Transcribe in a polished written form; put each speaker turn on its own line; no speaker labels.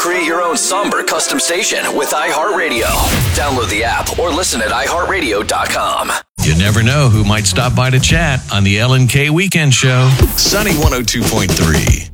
Create your own somber custom station with iHeartRadio. Download the app or listen at iHeartRadio.com.
You never know who might stop by to chat on the L&K Weekend Show. Sunny 102.3.